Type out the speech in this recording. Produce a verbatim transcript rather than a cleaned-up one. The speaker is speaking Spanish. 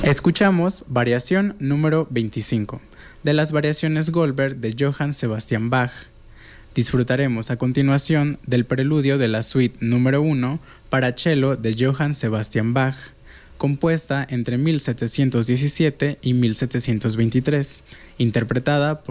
Escuchamos variación número veinticinco de las variaciones Goldberg de Johann Sebastian Bach. Disfrutaremos a continuación del preludio de la suite número uno para cello de Johann Sebastian Bach, compuesta entre mil setecientos diecisiete y mil setecientos veintitrés, interpretada por